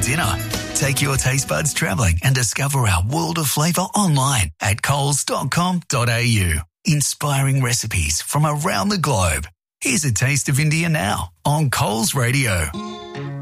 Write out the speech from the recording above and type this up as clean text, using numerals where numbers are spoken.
dinner. Take your taste buds travelling and discover our world of flavour online at coles.com.au. Inspiring recipes from around the globe. Here's a taste of India now on Coles Radio.